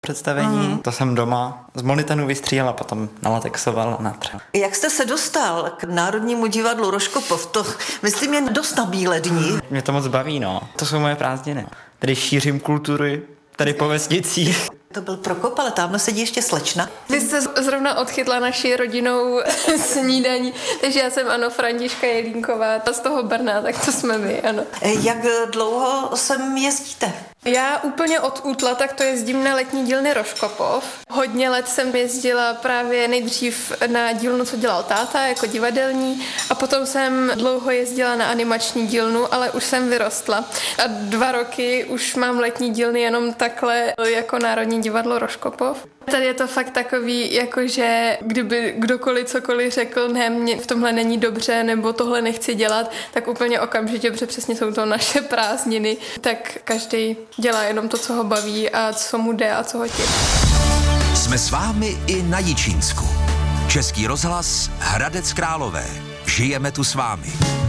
představení. To jsem doma z Molitenu vystříhal a potom nalatexoval a natřel. Jak jste se dostal k Národnímu divadlu Rožkopov? To, myslím, je dost na bílé dní. Mě to moc baví, no. To jsou moje prázdniny. Tady šířím kultury, tady po vesnicích. To byl Prokop, ale tamhle sedí ještě slečna. Vy jste zrovna odchytla naši rodinnou snídaní, takže já jsem, ano, Františka Jelínková, ta z toho Brna, tak to jsme my, ano. Jak dlouho sem jezdíte? Já úplně od útla, tak to jezdím na letní dílny Rožkopov. Hodně let jsem jezdila právě nejdřív na dílnu, co dělal táta, jako divadelní, a potom jsem dlouho jezdila na animační dílnu, ale už jsem vyrostla. A 2 roky už mám letní dílny jenom takhle jako Národní divadlo Rožkopov. Tady je to fakt takový, jakože kdyby kdokoliv cokoliv řekl, ne, mě v tomhle není dobře, nebo tohle nechci dělat, tak úplně okamžitě, protože přesně jsou to naše prázdniny, tak každý dělá jenom to, co ho baví a co mu jde a co ho těší. Jsme s vámi i na Jičínsku. Český rozhlas, Hradec Králové. Žijeme tu s vámi.